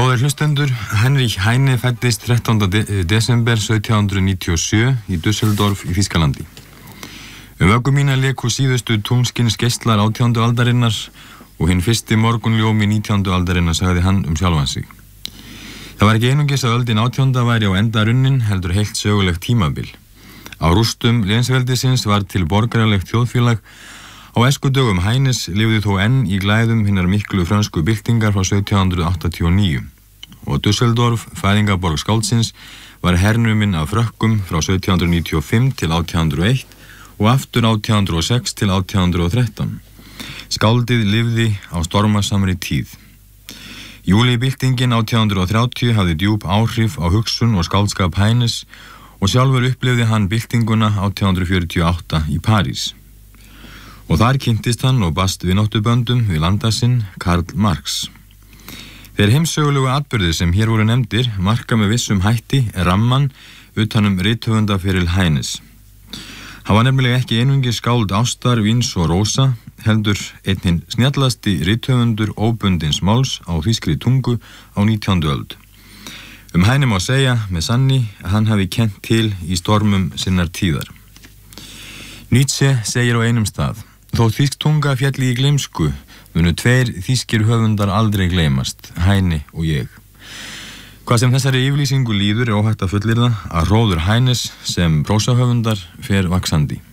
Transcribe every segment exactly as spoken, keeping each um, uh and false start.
Góðir hlustendur, Heinrich Heine fæddist þrettánda desember sautján hundruð níutíu og sjö í Düsseldorf í Þýskalandi. Um vöggu mína léku síðustu tunglskins geislar átjándu aldarinnar og hinn fyrsti morgunljómi nítjándu aldarinnar, sagði hann um sjálfan sig. Það var ekki einungis að öldin átjánda væri á enda runnin, heldur heilt sögulegt tímabil. Á rústum lénsveldisins var til borgaralegt þjóðfélag. Á æskudögum Heines lifði þó enn í glæðum hinnar miklu frönsku byltingar frá sautján hundruð áttatíu og níu og Düsseldorf, fæðingarborg skáldsins, var hernuminn af Frökkum frá sautján hundruð níutíu og fimm til átján hundruð og eitt og aftur átján hundruð og sex til átján hundruð og þrettán. Skáldið lifði á stormasamri tíð. Júlíbyltingin átján hundruð og þrjátíu hafði djúp áhrif á hugsun og skáldskap Heines og sjálfur upplifði hann byltinguna átján hundruð fjörutíu og átta í París. Og þar kynntist hann og bast vináttuböndum við landasinn Karl Marx. Þeir heimssögulegu atburðir sem hér voru nefndir marka með vissum hætti ramman utanum rithöfundaferil Heines. Hann var nefnilega ekki einungis skáld ástar, víns og rósa, heldur einn hinn snjallasti rithöfundur óbundins máls á þýskri tungu á nítjándu öld. Um Heine má segja með sanni að hann hafi kennt til í stormum sinnar tíðar. Nietzsche segir á einum stað: þó þýsk tunga fjalli í gleymsku, munu tveir þýskir höfundar aldrei gleymast, Heine og ég. Hvað sem þessari yfirlýsingu líður er óhægt að fullyrða að hróður Heines sem prósahöfundar fer vaxandi.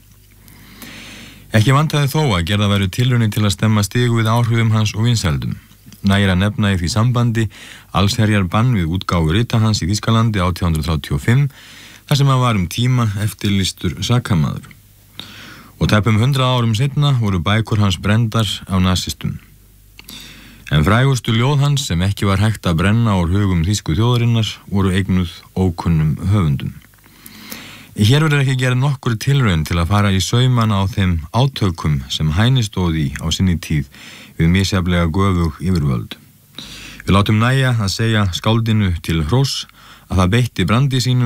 Ekki vantaði þó að gerða væru tilraunir til að stemma stigu við áhrifum hans og vinsældum. Nægir að nefna í því sambandi allsherjar bann við útgáfu rita hans í Þýskalandi átján hundruð þrjátíu og fimm, þar sem hann var um tíma eftirlýstur sakamaður. Og tæpum hundrað árum seinna voru bækur hans brendar á nasistum. En frægustu ljóð hans sem ekki var hægt að brenna úr hugum þýsku þjóðarinnar voru eignuð ókunnum höfundum. Hér verður ekki gerð nokkur tilraun til að fara í saumana á þeim átökum sem Heine stóð í á sinni tíð við misjafnlega göfug yfirvöld. Við látum nægja að segja skáldinu til hrós að það beitti brandi sínu